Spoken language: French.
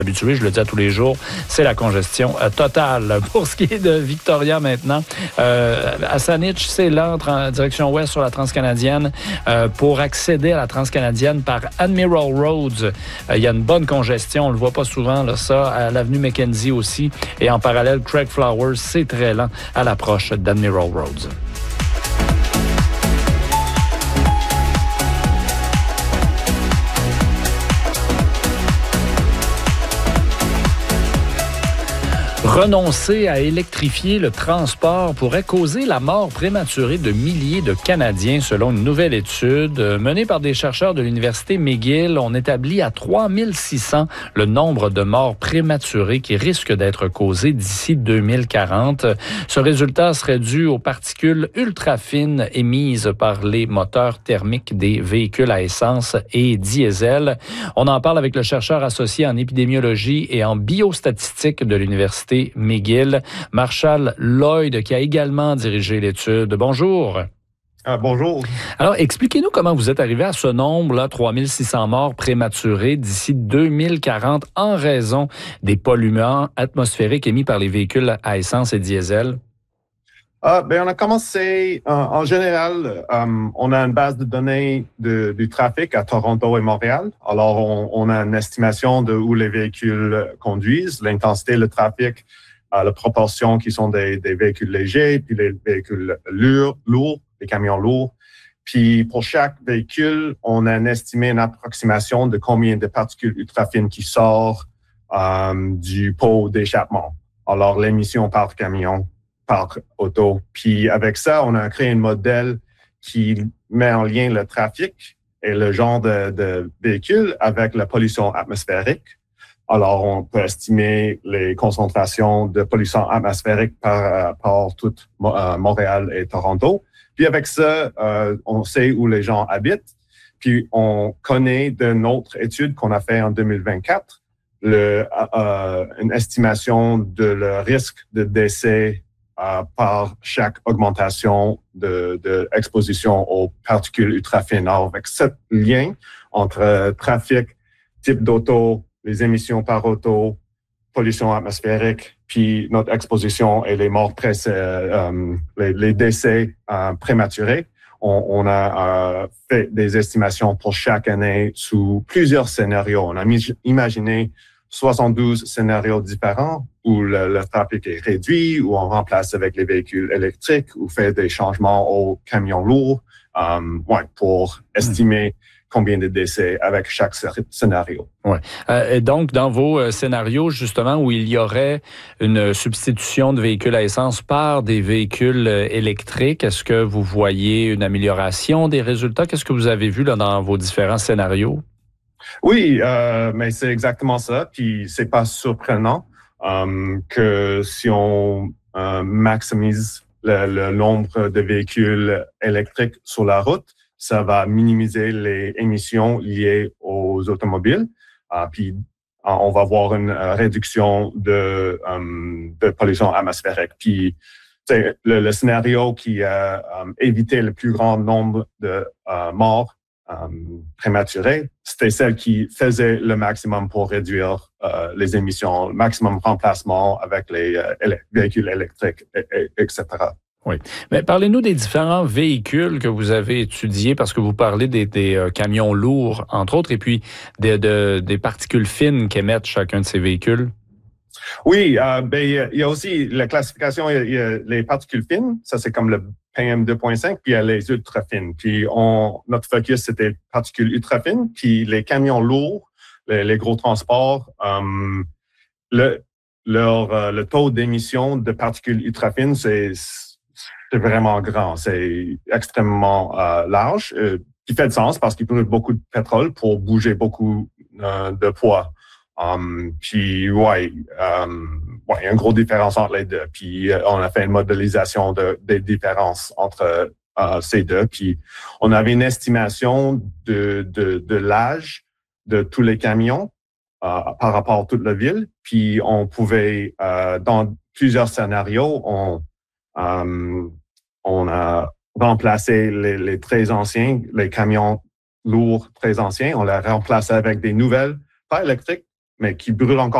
Habitué, je le dis à tous les jours, c'est la congestion totale. Pour ce qui est de Victoria maintenant, à Saanich, c'est l'entre en direction ouest sur la Transcanadienne. Pour accéder à la Transcanadienne par Admiral Roads, il y a une bonne congestion, on le voit pas souvent, là, ça, à l'avenue Mackenzie aussi. Et en parallèle, Craig Flowers, c'est très lent à l'approche d'Admiral Roads. Renoncer à électrifier le transport pourrait causer la mort prématurée de milliers de Canadiens, selon une nouvelle étude menée par des chercheurs de l'Université McGill. On établit à 3600 le nombre de morts prématurées qui risquent d'être causées d'ici 2040. Ce résultat serait dû aux particules ultra fines émises par les moteurs thermiques des véhicules à essence et diesel. On en parle avec le chercheur associé en épidémiologie et en biostatistique de l'Université McGill, Marshall Lloyd, qui a également dirigé l'étude. Bonjour. Bonjour. Alors, expliquez-nous comment vous êtes arrivé à ce nombre-là, 3600 morts prématurés d'ici 2040 en raison des polluants atmosphériques émis par les véhicules à essence et diesel. On a commencé, en général, on a une base de données du trafic à Toronto et Montréal. Alors, on a une estimation de où les véhicules conduisent, l'intensité, le trafic, la proportion qui sont des véhicules légers, puis les véhicules lourds, les camions lourds. Puis, pour chaque véhicule, on a estimé une approximation de combien de particules ultra fines qui sortent du pot d'échappement. Alors, l'émission par camion, par auto. Puis avec ça, on a créé un modèle qui met en lien le trafic et le genre de véhicule avec la pollution atmosphérique. Alors, on peut estimer les concentrations de pollution atmosphérique par tout Montréal et Toronto. Puis avec ça, on sait où les gens habitent. Puis on connaît d'une autre étude qu'on a fait en 2024, une estimation de le risque de décès par chaque augmentation de exposition aux particules ultra fines. Alors, avec ce lien entre trafic, type d'auto, les émissions par auto, pollution atmosphérique, puis notre exposition et les morts les décès prématurés, on a fait des estimations pour chaque année sous plusieurs scénarios. On a imaginé 72 scénarios différents où le trafic est réduit, où on remplace avec les véhicules électriques, ou fait des changements aux camions lourds, pour estimer combien de décès avec chaque scénario. Ouais. Et donc, dans vos scénarios, justement, où il y aurait une substitution de véhicules à essence par des véhicules électriques, est-ce que vous voyez une amélioration des résultats? Qu'est-ce que vous avez vu là, dans vos différents scénarios? Oui, mais c'est exactement ça. Puis c'est pas surprenant que si on maximise le nombre de véhicules électriques sur la route, ça va minimiser les émissions liées aux automobiles. Puis on va voir une réduction de pollution atmosphérique. Puis le scénario qui a évité le plus grand nombre de morts prématurées, c'était celle qui faisait le maximum pour réduire les émissions, le maximum remplacement avec les véhicules électriques, etc. Oui. Mais parlez-nous des différents véhicules que vous avez étudiés, parce que vous parlez des camions lourds, entre autres, et puis des particules fines qu'émettent chacun de ces véhicules. Oui, il y a aussi la classification, il y a les particules fines, ça c'est comme le PM2.5, puis il y a les ultra fines. Puis notre focus c'était particules ultra fines, puis les camions lourds, les gros transports, le taux d'émission de particules ultra fines c'est vraiment grand, c'est extrêmement large, qui fait de sens parce qu'il brûle beaucoup de pétrole pour bouger beaucoup de poids. Puis il y a une grosse différence entre les deux. Puis on a fait une modélisation des différences entre ces deux. Puis on avait une estimation de l'âge de tous les camions par rapport à toute la ville. Puis on pouvait, dans plusieurs scénarios, on a remplacé les très anciens, les camions lourds très anciens, on les a remplacés avec des nouvelles, pas électriques, mais qui brûle encore